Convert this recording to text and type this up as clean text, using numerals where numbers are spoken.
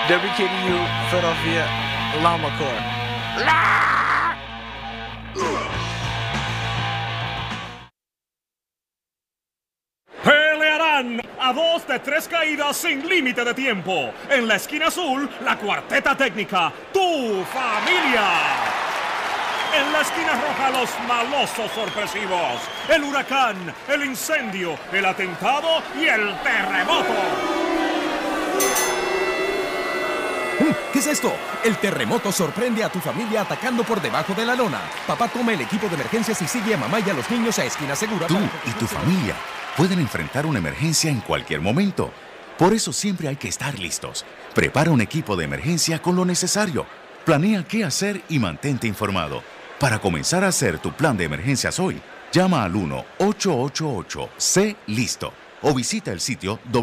WKDU, Philadelphia, Llama Core. Pelearán a 2 de 3 caídas sin límite de tiempo. En la esquina azul, la cuarteta técnica, Tu Familia. En la esquina roja, los malosos sorpresivos, el huracán, el incendio, el atentado y el terremoto. ¿Qué es esto? El terremoto sorprende a tu familia atacando por debajo de la lona. Papá toma el equipo de emergencias y sigue a mamá y a los niños a esquina segura. Tú y tu familia pueden enfrentar una emergencia en cualquier momento. Por eso siempre hay que estar listos. Prepara un equipo de emergencia con lo necesario. Planea qué hacer y mantente informado. Para comenzar a hacer tu plan de emergencias hoy, llama al 1-888-C-LISTO o visita el sitio